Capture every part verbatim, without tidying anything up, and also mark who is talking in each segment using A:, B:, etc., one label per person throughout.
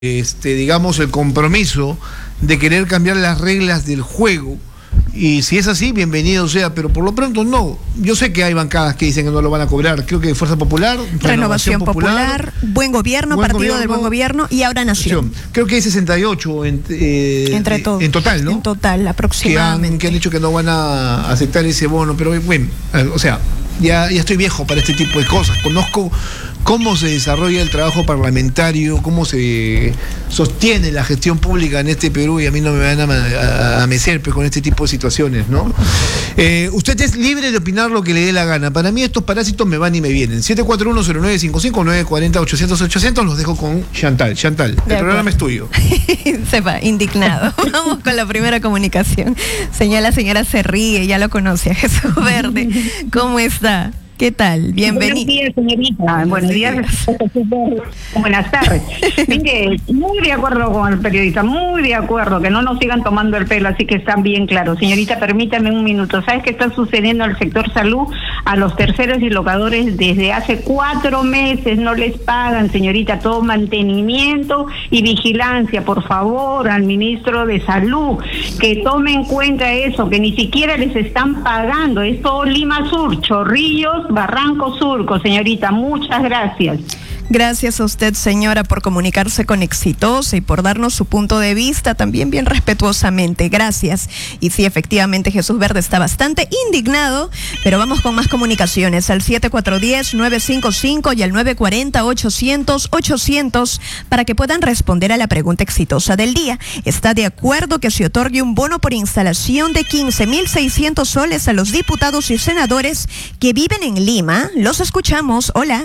A: este, digamos, el compromiso de querer cambiar las reglas del juego. Y si es así, bienvenido sea, pero por lo pronto no. Yo sé que hay bancadas que dicen que no lo van a cobrar. Creo que Fuerza Popular,
B: Renovación, Renovación Popular, Popular, Buen Gobierno, buen Partido gobierno, del Buen Gobierno y ahora Nación.
A: Creo que hay sesenta y ocho en, eh,
B: Entre todos.
A: En total, ¿no?
B: En total, aproximadamente.
A: Que han, que han dicho que no van a aceptar ese bono, pero bueno, o sea, ya, ya estoy viejo para este tipo de cosas. Conozco cómo se desarrolla el trabajo parlamentario, cómo se sostiene la gestión pública en este Perú, y a mí no me van a, a, a mecer pues, con este tipo de situaciones, ¿no? Eh, usted es libre de opinar lo que le dé la gana. Para mí estos parásitos me van y me vienen. siete cuatro uno cero nueve cinco cinco, nueve cuatro cero, ochocientos, ochocientos, los dejo con Chantal. Chantal, el programa es tuyo.
B: Sepa, indignado. Vamos con la primera comunicación. Señala, señora se ríe, ya lo conoce a Jesús Verde. ¿Cómo está? ¿Qué tal? Bienvenido.
C: Buenos días, señorita. Buenos días. Buenas tardes. Mire, muy de acuerdo con el periodista, muy de acuerdo, que no nos sigan tomando el pelo, así que están bien claros. Señorita, permítame un minuto. ¿Sabes qué está sucediendo en el sector salud? A los terceros y locadores desde hace cuatro meses no les pagan, señorita, todo mantenimiento y vigilancia. Por favor, al ministro de Salud, que tome en cuenta eso, que ni siquiera les están pagando. Es todo Lima Sur, Chorrillos, Barranco Surco, señorita, muchas gracias.
B: Gracias a usted, señora, por comunicarse con Exitosa y por darnos su punto de vista también bien respetuosamente. Gracias. Y sí, efectivamente, Jesús Verde está bastante indignado, pero vamos con más comunicaciones al siete cuatro uno cero, nueve cinco cinco y al nueve cuatro cero, ochocientos, ochocientos para que puedan responder a la pregunta exitosa del día. ¿Está de acuerdo que se otorgue un bono por instalación de quince mil seiscientos soles a los diputados y senadores que viven en Lima? Los escuchamos. Hola.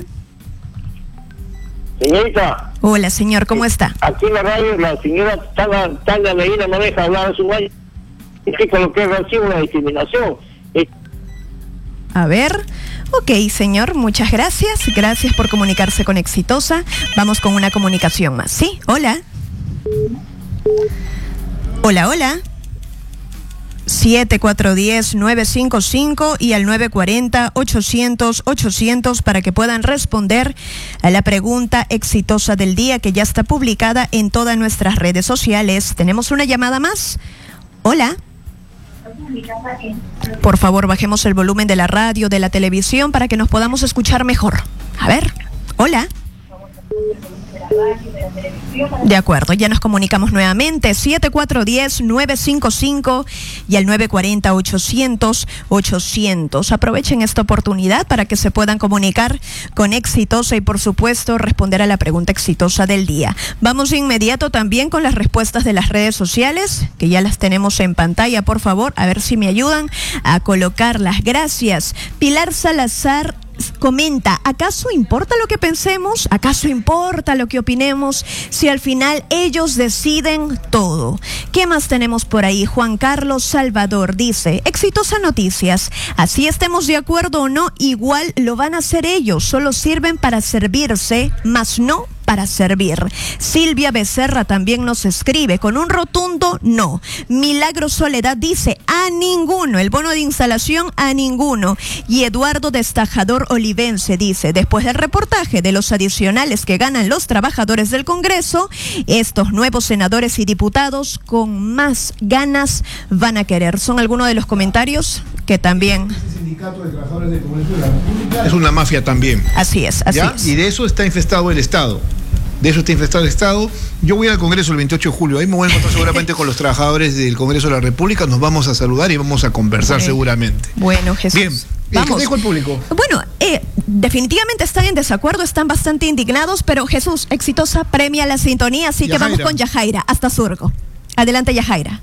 D: Señorita.
B: Hola, señor, ¿cómo está?
D: Aquí en la radio la señora Tania, Tania Medina no deja hablar a su baño. Es que con lo que recibe una discriminación. Es...
B: A ver, ok, señor, muchas gracias. Gracias por comunicarse con Exitosa. Vamos con una comunicación más. ¿Sí? Hola. Hola, hola. siete cuatro uno cero, nueve cinco cinco y al nueve cuatro cero, ochocientos, ochocientos para que puedan responder a la pregunta exitosa del día que ya está publicada en todas nuestras redes sociales. ¿Tenemos una llamada más? Hola. Por favor, bajemos el volumen de la radio, de la televisión para que nos podamos escuchar mejor. A ver. Hola. De acuerdo, ya nos comunicamos nuevamente, siete cuatro uno cero, nueve cinco cinco y al nueve cuatro cero, ochocientos, ochocientos. Aprovechen esta oportunidad para que se puedan comunicar con Exitosa y por supuesto responder a la pregunta exitosa del día. Vamos de inmediato también con las respuestas de las redes sociales, que ya las tenemos en pantalla, por favor, a ver si me ayudan a colocarlas. Gracias. Pilar Salazar comenta, ¿acaso importa lo que pensemos? ¿Acaso importa lo que opinemos? Si al final ellos deciden todo. ¿Qué más tenemos por ahí? Juan Carlos Salvador dice, Exitosa Noticias, así estemos de acuerdo o no, igual lo van a hacer ellos, solo sirven para servirse, más no para servir. Silvia Becerra también nos escribe con un rotundo no. Milagro Soledad dice a ninguno, el bono de instalación a ninguno. Y Eduardo Destajador Olivense dice, después del reportaje de los adicionales que ganan los trabajadores del Congreso, estos nuevos senadores y diputados con más ganas van a querer. Son algunos de los comentarios que también...
A: Ese sindicato de trabajadores del Congreso de la República es una mafia también.
B: Así es, así
A: ¿Ya?
B: es.
A: Y de eso está infestado el Estado. De eso está infestado el Estado. Yo voy al Congreso el veintiocho de julio. Ahí me voy a encontrar seguramente con los trabajadores del Congreso de la República. Nos vamos a saludar y vamos a conversar
B: bueno,
A: seguramente.
B: Bueno, Jesús.
A: Bien.
B: Vamos.
A: ¿Qué dijo el público?
B: Bueno, eh, definitivamente están en desacuerdo, están bastante indignados, pero Jesús, Exitosa premia la sintonía, así Yajaira. Que vamos con Yajaira, hasta Surco. Adelante, Yajaira.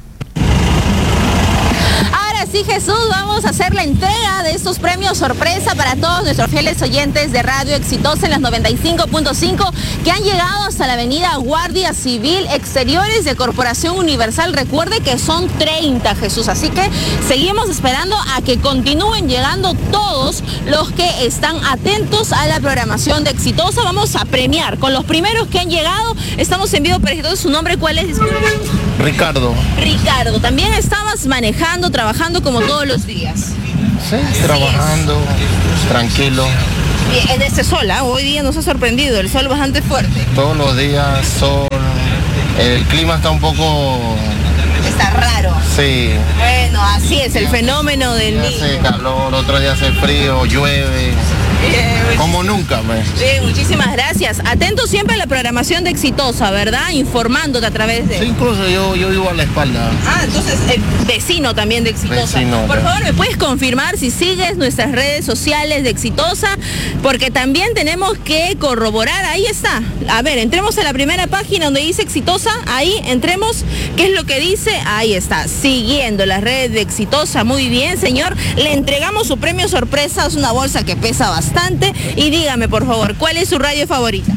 E: Sí, Jesús, vamos a hacer la entrega de estos premios sorpresa para todos nuestros fieles oyentes de Radio Exitosa en las noventa y cinco punto cinco que han llegado hasta la avenida Guardia Civil, exteriores de Corporación Universal. Recuerde que son treinta, Jesús, así que seguimos esperando a que continúen llegando todos los que están atentos a la programación de Exitosa. Vamos a premiar con los primeros que han llegado. Estamos en vivo para Exitosa. ¿Su nombre cuál es? Disculpe.
F: Ricardo.
E: Ricardo, también estabas manejando, trabajando como todos los días.
F: Sí, trabajando, tranquilo.
E: Bien, en este sol, ¿eh? Hoy día nos ha sorprendido, el sol bastante fuerte.
F: Todos los días sol, el clima está un poco...
E: Está raro.
F: Sí.
E: Bueno, así es, el fenómeno del niño.
F: Hace calor, otro día hace frío, llueve.
E: Bien,
F: como nunca, me.
E: Bien, muchísimas gracias. Atento siempre a la programación de Exitosa, ¿verdad? Informándote a través de...
F: Sí, incluso yo, yo vivo a la espalda.
E: Ah, entonces, el vecino también de Exitosa.
F: Vecino,
E: Por
F: ¿no?
E: favor, ¿me puedes confirmar si sigues nuestras redes sociales de Exitosa? Porque también tenemos que corroborar, ahí está. A ver, entremos a la primera página donde dice Exitosa, ahí entremos, ¿qué es lo que dice? Ahí está, siguiendo las redes de Exitosa. Muy bien, señor. Le entregamos su premio sorpresa, es una bolsa que pesa bastante. Y dígame, por favor, ¿cuál es su radio favorita?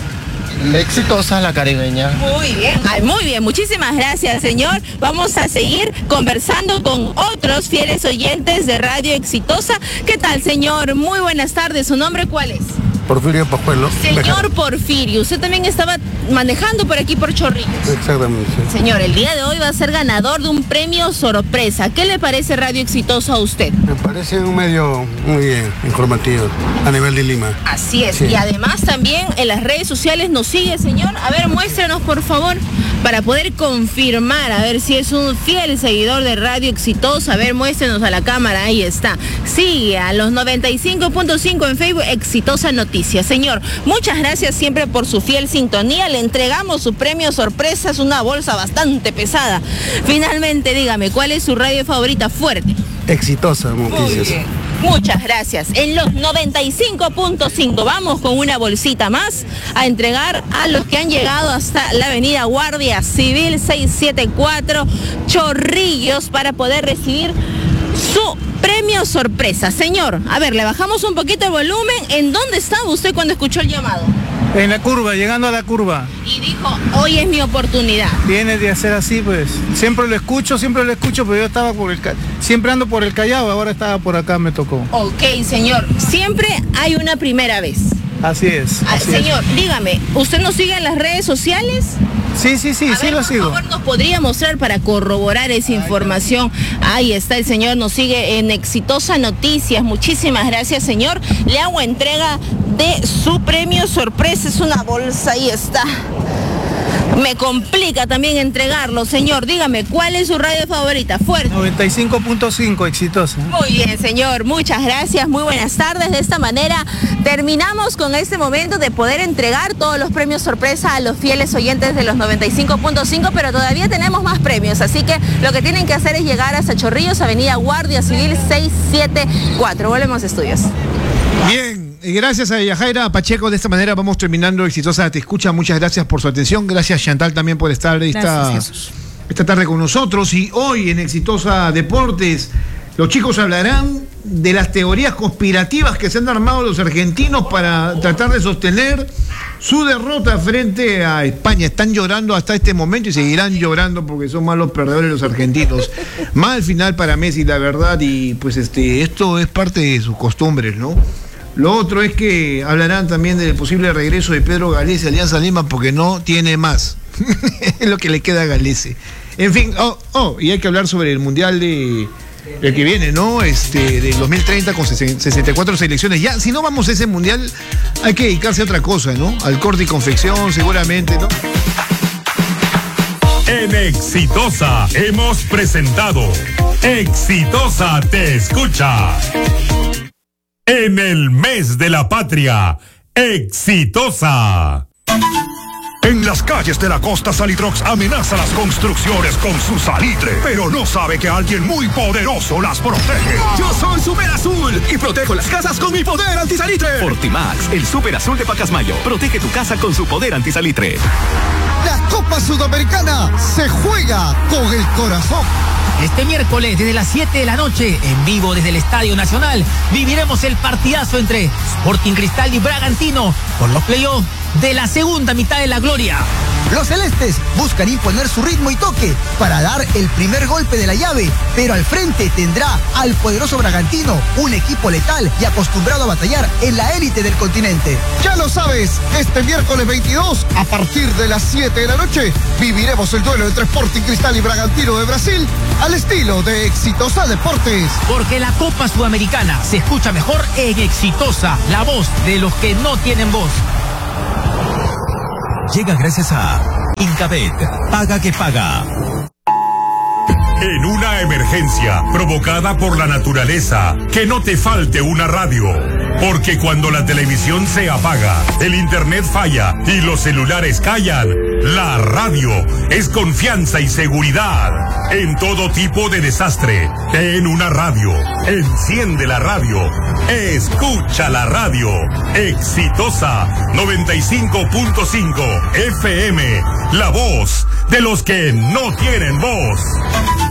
F: Exitosa, la caribeña.
E: Muy bien. Ay, muy bien, muchísimas gracias, señor. Vamos a seguir conversando con otros fieles oyentes de Radio Exitosa. ¿Qué tal, señor? Muy buenas tardes. ¿Su nombre cuál es?
G: Porfirio Pajuelo.
E: Señor Porfirio, usted también estaba manejando por aquí por Chorrillos.
G: Exactamente. Sí.
E: Señor, el día de hoy va a ser ganador de un premio sorpresa. ¿Qué le parece Radio Exitosa a usted?
G: Me parece un medio muy bien, informativo a nivel de Lima.
E: Así es.
G: Sí.
E: Y además también en las redes sociales nos sigue, señor. A ver, muéstrenos, por favor, para poder confirmar, a ver si es un fiel seguidor de Radio Exitosa. A ver, muéstrenos a la cámara, ahí está. Sigue a los noventa y cinco punto cinco en Facebook, Exitosa Noticias. Señor, muchas gracias siempre por su fiel sintonía. Le entregamos su premio sorpresa, es una bolsa bastante pesada. Finalmente, dígame, ¿cuál es su radio favorita fuerte?
G: Exitosa Noticias.
E: Muy bien. Muchas gracias. En los noventa y cinco punto cinco vamos con una bolsita más a entregar a los que han llegado hasta la avenida Guardia Civil seiscientos setenta y cuatro Chorrillos para poder recibir su premio sorpresa. Señor, a ver, le bajamos un poquito el volumen. ¿En dónde estaba usted cuando escuchó el llamado?
H: En la curva, llegando a la curva.
E: Y dijo, hoy es mi oportunidad.
H: Viene de hacer así, pues. Siempre lo escucho, siempre lo escucho, pero yo estaba por el... Siempre ando por el Callao, ahora estaba por acá, me tocó.
E: Ok, señor. Siempre hay una primera vez.
H: Así es.
E: Ah,
H: así
E: señor,
H: es.
E: dígame, ¿usted nos sigue en las redes sociales?
H: Sí, sí, sí,
E: a
H: sí
E: ver,
H: lo
E: por
H: sigo.
E: favor, nos podría mostrar para corroborar esa información. Ahí está, el señor nos sigue en Exitosa Noticias. Muchísimas gracias, señor. Le hago entrega de su premio sorpresa. Es una bolsa, ahí está. Me complica también entregarlo, señor. Dígame, ¿cuál es su radio favorita? Fuerte.
H: noventa y cinco punto cinco, Exitosa.
E: Muy bien, señor. Muchas gracias. Muy buenas tardes. De esta manera terminamos con este momento de poder entregar todos los premios sorpresa a los fieles oyentes de los noventa y cinco punto cinco, pero todavía tenemos más premios. Así que lo que tienen que hacer es llegar hasta Chorrillos, avenida Guardia Civil seiscientos setenta y cuatro. Volvemos a estudios.
A: Bien. Gracias a Yajaira Pacheco. De esta manera vamos terminando Exitosa Te Escucha. Muchas gracias por su atención. Gracias, Chantal, también por estar esta, esta tarde con nosotros. Y hoy en Exitosa Deportes, los chicos hablarán de las teorías conspirativas que se han armado los argentinos para tratar de sostener su derrota frente a España. Están llorando hasta este momento y seguirán llorando porque son malos perdedores los argentinos. Mal final para Messi, la verdad. Y pues este esto es parte de sus costumbres, ¿no? Lo otro es que hablarán también del posible regreso de Pedro Galese a Alianza Lima porque no tiene más. Es lo que le queda a Galese. En fin, oh, oh, y hay que hablar sobre el Mundial de el que viene, ¿no? Este, del dos mil treinta con sesenta y cuatro selecciones. Ya, si no vamos a ese Mundial, hay que dedicarse a otra cosa, ¿no? Al corte y confección, seguramente, ¿no?
I: En Exitosa hemos presentado Exitosa Te Escucha. En el mes de la patria, Exitosa.
J: En las calles de la costa, Salitrox amenaza las construcciones con su salitre, pero no sabe que alguien muy poderoso las protege.
K: Yo soy Super Azul y protejo las casas con mi poder antisalitre.
L: Fortimax, el Super Azul de Pacasmayo, protege tu casa con su poder antisalitre.
M: La Copa Sudamericana se juega con el corazón.
N: Este miércoles desde las siete de la noche, en vivo desde el Estadio Nacional, viviremos el partidazo entre Sporting Cristal y Bragantino por los playoffs de la segunda mitad de la gloria.
O: Los celestes buscan imponer su ritmo y toque para dar el primer golpe de la llave, pero al frente tendrá al poderoso Bragantino, un equipo letal y acostumbrado a batallar en la élite del continente.
M: Ya lo sabes, este miércoles veintidós, a partir de las siete de la noche, viviremos el duelo entre Sporting Cristal y Bragantino de Brasil al estilo de Exitosa Deportes.
N: Porque la Copa Sudamericana se escucha mejor en Exitosa, la voz de los que no tienen voz.
L: Llega gracias a Incabet, paga que paga.
I: En una emergencia provocada por la naturaleza, que no te falte una radio. Porque cuando la televisión se apaga, el internet falla y los celulares callan, la radio es confianza y seguridad. En todo tipo de desastre, ten una radio. Enciende la radio. Escucha la radio. Exitosa noventa y cinco punto cinco F M. La voz de los que no tienen voz.